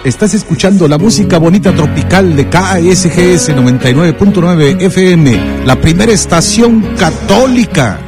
Estás escuchando la música bonita tropical de KSGS 99.9 FM, la primera estación católica